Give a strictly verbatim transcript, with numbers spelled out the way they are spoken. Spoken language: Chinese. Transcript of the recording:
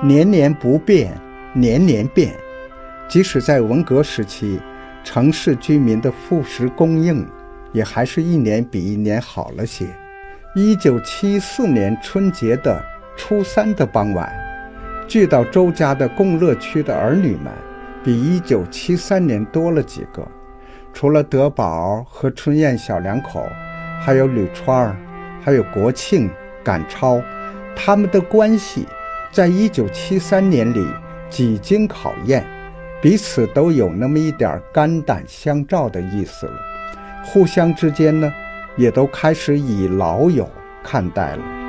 年年不变，年年变。即使在文革时期，城市居民的副食供应也还是一年比一年好了些。一九七四年春节的初三的傍晚，聚到周家的共乐区的儿女们比一九七三年多了几个。除了德宝和春燕小两口，还有吕川，还有国庆、赶超，他们的关系在一九七三年里几经考验，彼此都有那么一点肝胆相照的意思了。互相之间呢，也都开始以老友看待了。